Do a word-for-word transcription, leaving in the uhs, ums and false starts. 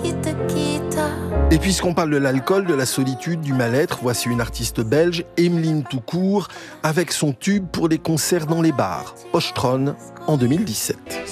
qui te quitte. Et puisqu'on parle de l'alcool, de la solitude, du mal-être, voici une artiste belge, Emeline Toucourt, avec son tube pour les concerts dans les bars, Ostron, en deux mille dix-sept.